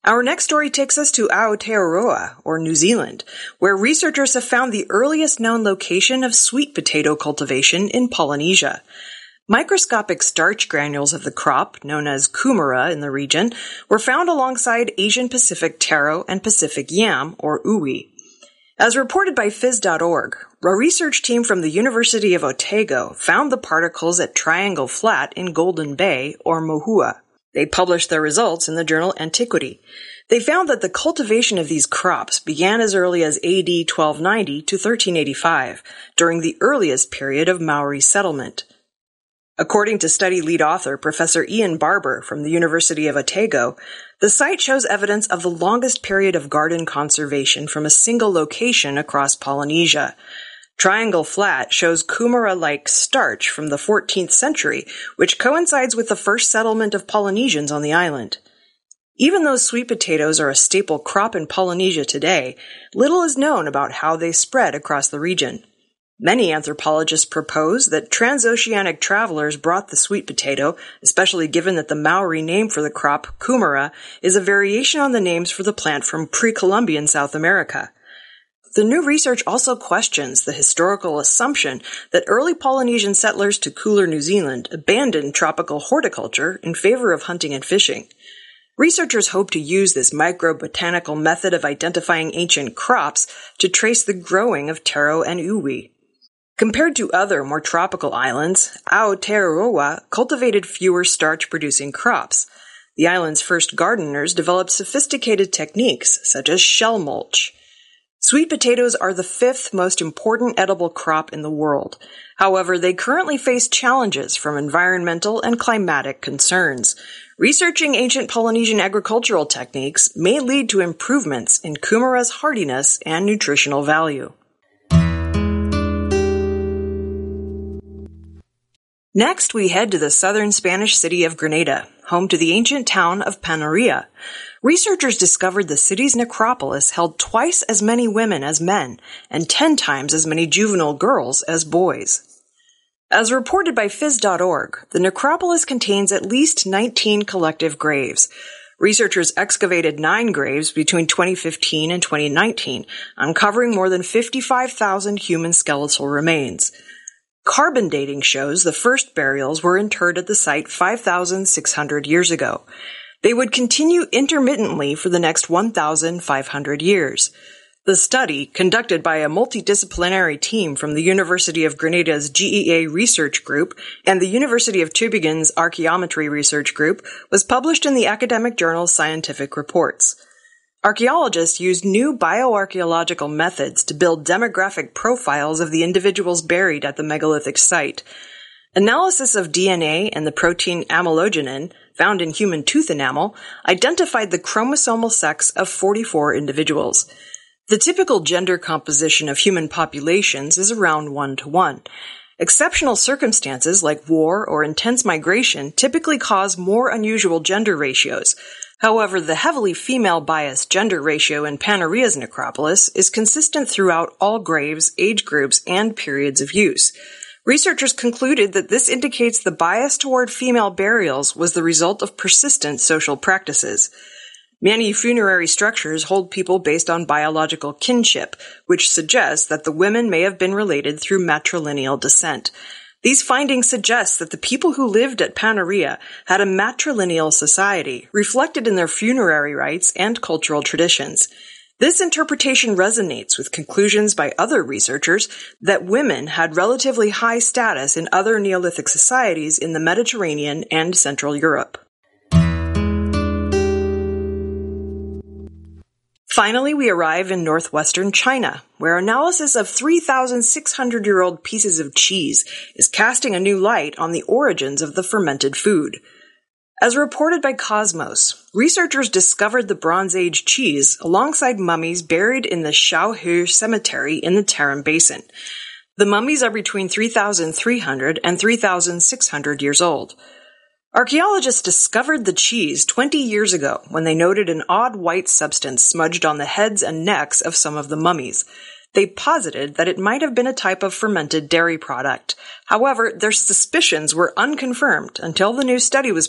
Our next story takes us to Aotearoa, or New Zealand, where researchers have found the earliest known location of sweet potato cultivation in Polynesia. Microscopic starch granules of the crop, known as kumara in the region, were found alongside Asian Pacific taro and Pacific yam, or iwi. As reported by Phys.org, a research team from the University of Otago found the particles at Triangle Flat in Golden Bay, or Mohua. They published their results in the journal Antiquity. They found that the cultivation of these crops began as early as AD 1290 to 1385, during the earliest period of Maori settlement. According to study lead author Professor Ian Barber from the University of Otago, the site shows evidence of the longest period of garden conservation from a single location across Polynesia. Triangle Flat shows kumara-like starch from the 14th century, which coincides with the first settlement of Polynesians on the island. Even though sweet potatoes are a staple crop in Polynesia today, little is known about how they spread across the region. Many anthropologists propose that transoceanic travelers brought the sweet potato, especially given that the Maori name for the crop, kumara, is a variation on the names for the plant from pre-Columbian South America. The new research also questions the historical assumption that early Polynesian settlers to cooler New Zealand abandoned tropical horticulture in favor of hunting and fishing. Researchers hope to use this microbotanical method of identifying ancient crops to trace the growing of taro and iwi. Compared to other, more tropical islands, Aotearoa cultivated fewer starch-producing crops. The island's first gardeners developed sophisticated techniques, such as shell mulch. Sweet potatoes are the fifth most important edible crop in the world. However, they currently face challenges from environmental and climatic concerns. Researching ancient Polynesian agricultural techniques may lead to improvements in kumara's hardiness and nutritional value. Next, we head to the southern Spanish city of Granada, home to the ancient town of Paneria. Researchers discovered the city's necropolis held twice as many women as men and 10 times as many juvenile girls as boys. As reported by Phys.org, the necropolis contains at least 19 collective graves. Researchers excavated 9 graves between 2015 and 2019, uncovering more than 55,000 human skeletal remains. Carbon dating shows the first burials were interred at the site 5,600 years ago. They would continue intermittently for the next 1,500 years. The study, conducted by a multidisciplinary team from the University of Granada's GEA Research Group and the University of Tübingen's Archaeometry Research Group, was published in the academic journal Scientific Reports. Archaeologists used new bioarchaeological methods to build demographic profiles of the individuals buried at the megalithic site. Analysis of DNA and the protein amylogenin, found in human tooth enamel, identified the chromosomal sex of 44 individuals. The typical gender composition of human populations is around 1:1. Exceptional circumstances like war or intense migration typically cause more unusual gender ratios. However, the heavily female-biased gender ratio in Paneria's necropolis is consistent throughout all graves, age groups, and periods of use. Researchers concluded that this indicates the bias toward female burials was the result of persistent social practices. Many funerary structures hold people based on biological kinship, which suggests that the women may have been related through matrilineal descent. These findings suggest that the people who lived at Paneria had a matrilineal society, reflected in their funerary rites and cultural traditions. This interpretation resonates with conclusions by other researchers that women had relatively high status in other Neolithic societies in the Mediterranean and Central Europe. Finally, we arrive in northwestern China, where analysis of 3,600-year-old pieces of cheese is casting a new light on the origins of the fermented food. As reported by Cosmos, researchers discovered the Bronze Age cheese alongside mummies buried in the Shaohe Cemetery in the Tarim Basin. The mummies are between 3,300 and 3,600 years old. Archaeologists discovered the cheese 20 years ago when they noted an odd white substance smudged on the heads and necks of some of the mummies. They posited that it might have been a type of fermented dairy product. However, their suspicions were unconfirmed until the new study was